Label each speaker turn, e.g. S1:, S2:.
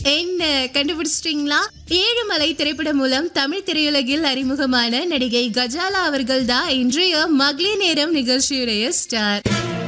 S1: என்ன கண்டுபிடிச்சிட்டீங்களா? ஏழுமலை திரைப்படம் மூலம் தமிழ் திரையுலகில் அறிமுகமான நடிகை கஜாலா அவர்கள் தான் இன்றைய மகளிர் நேரம் நிகழ்ச்சியுடைய ஸ்டார்.